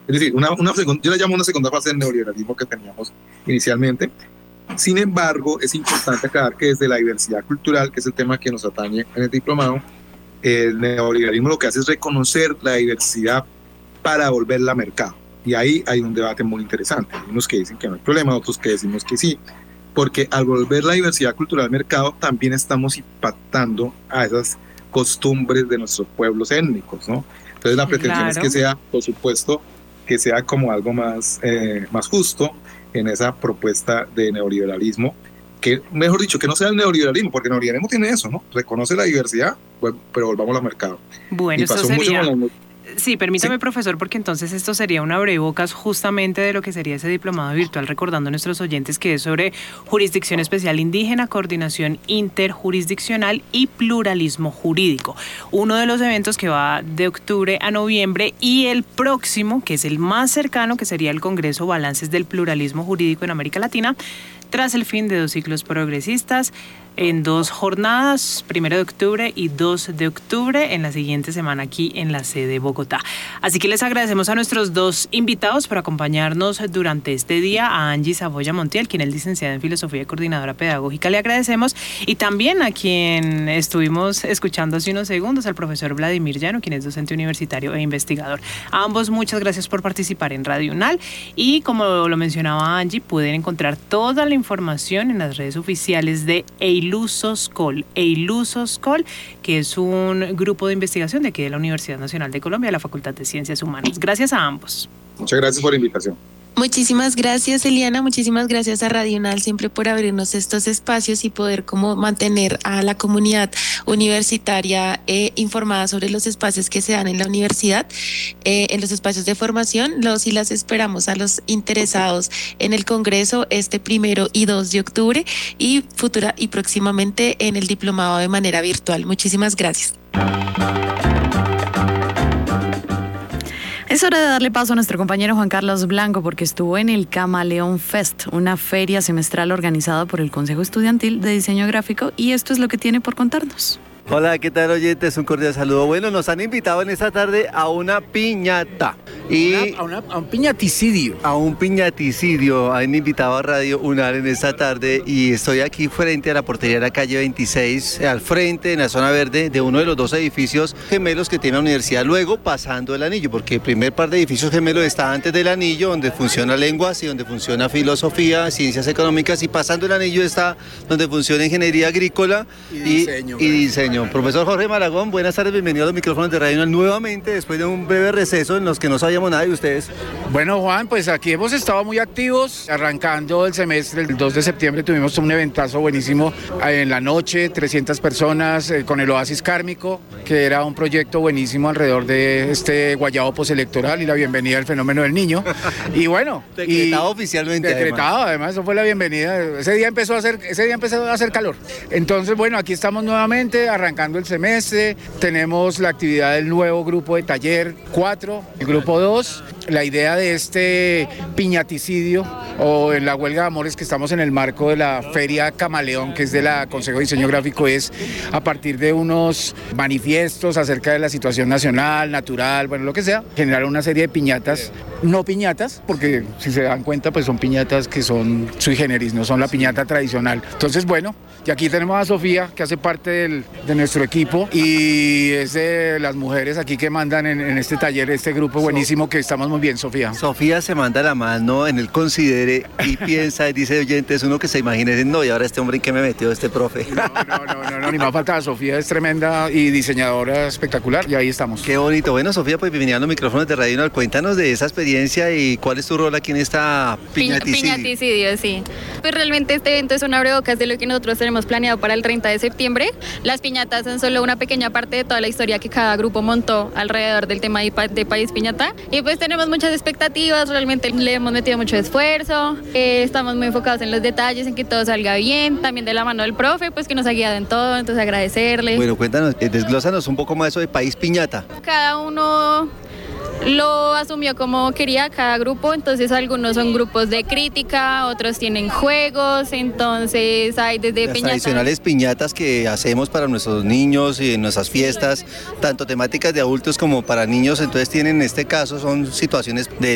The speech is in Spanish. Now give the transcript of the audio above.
Es decir, yo la llamo una segunda fase del neoliberalismo que teníamos inicialmente. Sin embargo, es importante aclarar que desde la diversidad cultural, que es el tema que nos atañe en el diplomado, el neoliberalismo lo que hace es reconocer la diversidad para volverla a mercado. Y ahí hay un debate muy interesante. Hay unos que dicen que no hay problema, otros que decimos que sí, porque al volver la diversidad cultural al mercado también estamos impactando a esas costumbres de nuestros pueblos étnicos, ¿no? Entonces la pretensión es que sea, por supuesto, que sea como algo más justo en esa propuesta de neoliberalismo, que mejor dicho, que no sea el neoliberalismo, porque el neoliberalismo tiene eso, ¿no? Reconoce la diversidad, pero volvamos al mercado. Bueno, eso sería... Sí, permítame, sí, profesor, porque entonces esto sería un abrebocas justamente de lo que sería ese diplomado virtual, recordando a nuestros oyentes que es sobre jurisdicción especial indígena, coordinación interjurisdiccional y pluralismo jurídico. Uno de los eventos que va de octubre a noviembre, y el próximo, que es el más cercano, que sería el Congreso Balances del Pluralismo Jurídico en América Latina, tras el fin de 2 ciclos progresistas, en 2 jornadas, 1 de octubre y 2 de octubre, en la siguiente semana aquí en la sede de Bogotá. Así que les agradecemos a nuestros 2 invitados por acompañarnos durante este día, a Angie Saboya Montiel, quien es licenciada en Filosofía y coordinadora pedagógica, le agradecemos, y también a quien estuvimos escuchando hace unos segundos, al profesor Vladimir Llano, quien es docente universitario e investigador. A ambos muchas gracias por participar en Radio UNAL, y como lo mencionaba Angie, pueden encontrar toda la información en las redes oficiales de EILUSOSCOL, que es un grupo de investigación de aquí de la Universidad Nacional de Colombia, de la Facultad de Ciencias Humanas. Gracias a ambos. Muchas gracias por la invitación. Muchísimas gracias, Eliana, muchísimas gracias a Radio UNAL siempre por abrirnos estos espacios y poder como mantener a la comunidad universitaria informada sobre los espacios que se dan en la universidad, en los espacios de formación. Los y las esperamos a los interesados en el Congreso 1 y 2 de octubre y próximamente en el diplomado de manera virtual. Muchísimas gracias. Es hora de darle paso a nuestro compañero Juan Carlos Blanco, porque estuvo en el Camaleón Fest, una feria semestral organizada por el Consejo Estudiantil de Diseño Gráfico, y esto es lo que tiene por contarnos. Hola, ¿qué tal, oyentes? Un cordial saludo. Bueno, nos han invitado en esta tarde a una piñata. A un piñaticidio. A un piñaticidio. Han invitado a Radio UNAL en esta tarde y estoy aquí frente a la portería de la calle 26, al frente, en la zona verde, de uno de los 2 edificios gemelos que tiene la universidad, luego pasando el anillo, porque el primer par de edificios gemelos está antes del anillo, donde funciona lenguas y donde funciona filosofía, ciencias económicas, y pasando el anillo está donde funciona ingeniería agrícola y diseño. Profesor Jorge Malagón, buenas tardes, bienvenido a los micrófonos de Radio UNAL nuevamente, después de un breve receso en los que no sabíamos nada de ustedes. Bueno, Juan, pues aquí hemos estado muy activos, arrancando el semestre. El 2 de septiembre tuvimos un eventazo buenísimo en la noche, 300 personas con el Oasis Kármico, que era un proyecto buenísimo alrededor de este guayabo postelectoral y la bienvenida al fenómeno del niño. Y bueno, decretado oficialmente. Decretado, además, eso fue la bienvenida. Ese día empezó a hacer calor. Entonces, bueno, aquí estamos nuevamente arrancando el semestre. Tenemos la actividad del nuevo grupo de taller 4, el grupo 2. La idea de este piñaticidio o en la huelga de amores que estamos en el marco de la Feria Camaleón, que es de la Consejo de Diseño Gráfico, es a partir de unos manifiestos acerca de la situación nacional, natural, bueno, lo que sea, generar una serie de piñatas, no piñatas, porque si se dan cuenta, pues son piñatas que son sui generis, no son la piñata tradicional. Entonces, bueno, y aquí tenemos a Sofía, que hace parte de nuestro equipo y es de las mujeres aquí que mandan en este taller, este grupo buenísimo que estamos muy bien, Sofía. Sofía se manda la mano en el considere y piensa y dice, oyentes, uno que se imagina, dice, no, y ahora este hombre en qué me metió este profe. No, ni más falta. Sofía es tremenda y diseñadora espectacular y ahí estamos. Qué bonito. Bueno, Sofía, pues bienvenida a los micrófonos de Radio UNAL. Cuéntanos de esa experiencia y cuál es tu rol aquí en esta piñaticidio. Piñaticidio, sí. Pues realmente este evento es un abrebocas de lo que nosotros tenemos planeado para el 30 de septiembre. Las piñatas son solo una pequeña parte de toda la historia que cada grupo montó alrededor del tema de País Piñata. Y pues tenemos muchas expectativas, realmente le hemos metido mucho esfuerzo, estamos muy enfocados en los detalles, en que todo salga bien, también de la mano del profe, pues que nos ha guiado en todo, entonces agradecerle. Bueno, cuéntanos, desglósanos un poco más eso de País Piñata. Cada uno lo asumió como quería cada grupo, entonces algunos son grupos de crítica, otros tienen juegos, entonces hay desde las piñatas. Tradicionales piñatas que hacemos para nuestros niños y en nuestras fiestas, tanto temáticas de adultos como para niños, entonces tienen en este caso son situaciones de